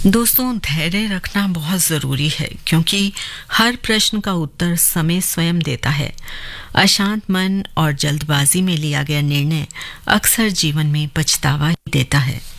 दोस्तों, धैर्य रखना बहुत ज़रूरी है क्योंकि हर प्रश्न का उत्तर समय स्वयं देता है। अशांत मन और जल्दबाजी में लिया गया निर्णय अक्सर जीवन में पछतावा ही देता है।